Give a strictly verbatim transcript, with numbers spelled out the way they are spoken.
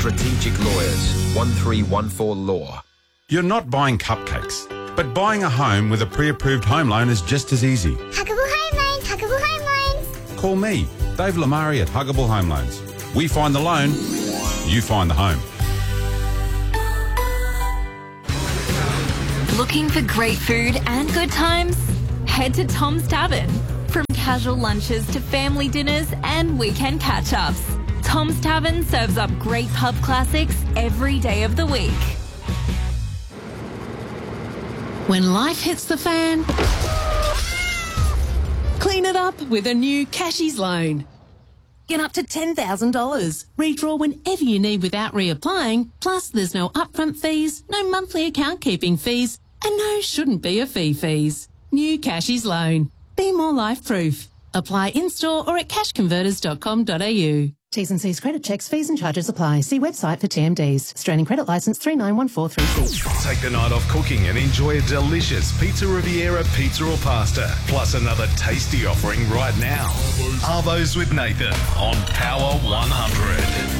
Strategic Lawyers, one three one four Law. You're not buying cupcakes, but buying a home with a pre-approved home loan is just as easy. Huggable Home Loans, Huggable Home Loans. Call me, Dave Lamari at Huggable Home Loans. We find the loan, you find the home. Looking for great food and good times? Head to Tom's Tavern. From casual lunches to family dinners and weekend catch-ups, Tom's Tavern serves up great pub classics every day of the week. When life hits the fan, clean it up with a new Cashies loan. Get up to ten thousand dollars. Redraw whenever you need without reapplying. Plus, there's no upfront fees, no monthly account keeping fees, and no shouldn't be a fee fees. New Cashies loan. Be more life-proof. Apply in-store or at cash converters dot com dot a u. T's and C's credit checks, fees and charges apply. See website for T M Ds. Australian Credit Licence three nine one four three six. Take the night off cooking and enjoy a delicious Pizza Riviera pizza or pasta. Plus another tasty offering right now. Arvos with Nathan on Power one hundred.